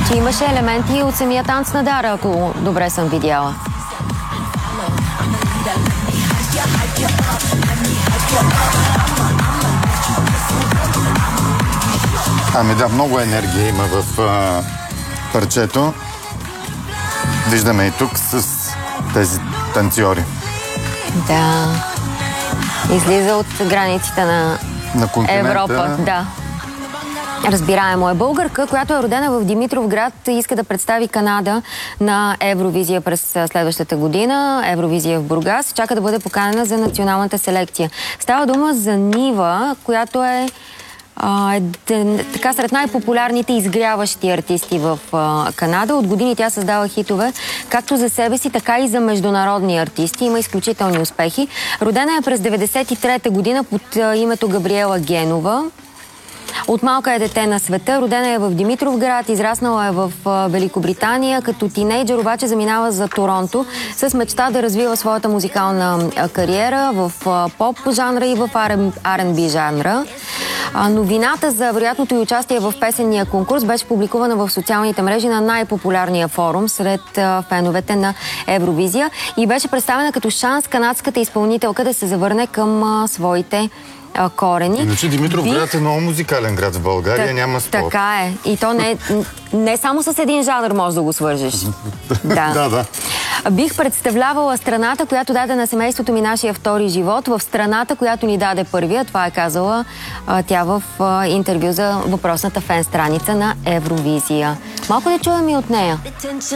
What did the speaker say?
Че имаше елементи от самия танц на Дара, ако добре съм видяла. Ами да, много енергия има в парчето. Виждаме и тук с тези танцори. Да. Излиза от границите на Европа. Да. Разбираемо е. Българка, която е родена в Димитровград, иска да представи Канада на Евровизия през следващата година. Евровизия в Бургас. Чака да бъде поканена за националната селекция. Става дума за Нива, която е така сред най-популярните изгряващи артисти в Канада. От години тя създава хитове както за себе си, така и за международни артисти. Има изключителни успехи. Родена е през 1993 година под името Габриела Генова. От малка е дете на света. Родена е в Димитровград, израснала е в Великобритания. Като тинейджър обаче заминава за Торонто с мечта да развива своята музикална кариера в поп жанра и в R&B жанра. Новината за вероятното й участие в песенния конкурс беше публикувана в социалните мрежи на най-популярния форум сред феновете на Евровизия и беше представена като шанс канадската изпълнителка да се завърне към своите корени. Иначе Димитровград е много музикален град в България, няма спор. Така е. И то не само с един жанр можеш да го свържеш. Да. Бих представлявала страната, която даде на семейството ми нашия втори живот, в страната, която ни даде първия. Това е казала тя в интервю за въпросната фен страница на Евровизия. Малко да чуем и от нея.